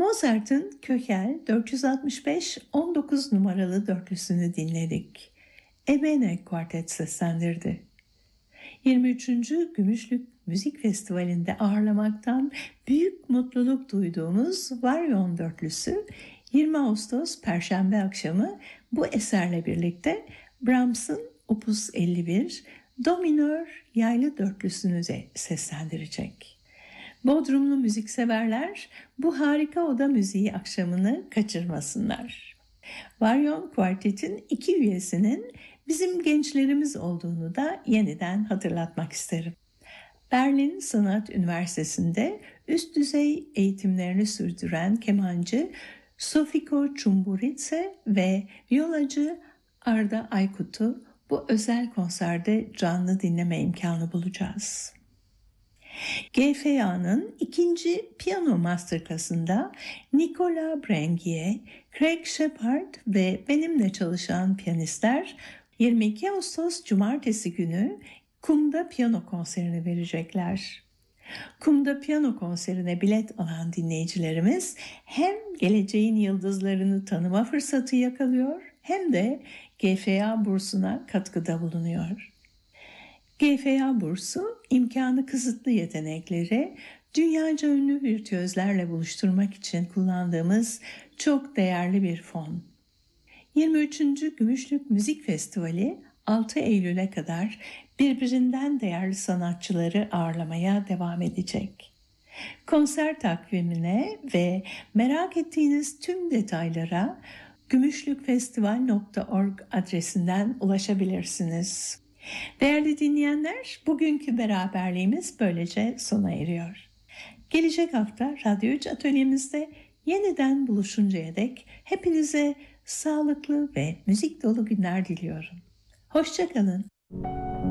Mozart'ın Köchel 465-19 numaralı dörtlüsünü dinledik. Ebene Kuartet seslendirdi. 23. Gümüşlük Müzik Festivali'nde ağırlamaktan büyük mutluluk duyduğumuz Varyon dörtlüsü 20 Ağustos Perşembe akşamı bu eserle birlikte Brahms'ın Opus 51 Do minör yaylı dörtlüsünü de seslendirecek. Bodrumlu müzikseverler bu harika oda müziği akşamını kaçırmasınlar. Varyon Kuartet'in 2 üyesinin bizim gençlerimiz olduğunu da yeniden hatırlatmak isterim. Berlin Sanat Üniversitesi'nde üst düzey eğitimlerini sürdüren kemancı Sofiko Çumburitse ve viyolacı Arda Aykut'u bu özel konserde canlı dinleme imkanı bulacağız. GFA'nın ikinci piyano masterclass'ında Nicolas Brenguier, Craig Shepard ve benimle çalışan piyanistler 22 Ağustos Cumartesi günü Kum'da piyano konserini verecekler. Kum'da piyano konserine bilet alan dinleyicilerimiz hem geleceğin yıldızlarını tanıma fırsatı yakalıyor hem de GFA bursuna katkıda bulunuyor. GFA bursu imkanı kısıtlı yetenekleri dünyaca ünlü virtüözlerle buluşturmak için kullandığımız çok değerli bir fon. 23. Gümüşlük Müzik Festivali 6 Eylül'e kadar birbirinden değerli sanatçıları ağırlamaya devam edecek. Konser takvimine ve merak ettiğiniz tüm detaylara gümüşlükfestival.org adresinden ulaşabilirsiniz. Değerli dinleyenler, bugünkü beraberliğimiz böylece sona eriyor. Gelecek hafta Radyo 3 atölyemizde yeniden buluşuncaya dek hepinize sağlıklı ve müzik dolu günler diliyorum. Hoşça kalın.